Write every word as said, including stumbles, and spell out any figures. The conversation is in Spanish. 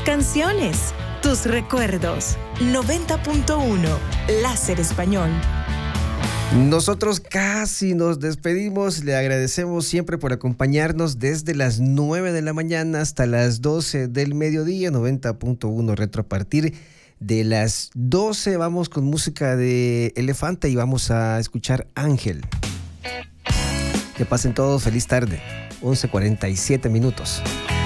canciones, tus recuerdos. noventa punto uno, Láser Español. Nosotros casi nos despedimos. Le agradecemos siempre por acompañarnos desde las nueve de la mañana hasta las doce del mediodía. noventa punto uno Retro. A partir de las doce vamos con música de Elefante y vamos a escuchar Ángel. Que pasen todos feliz tarde. once cuarenta y siete minutos.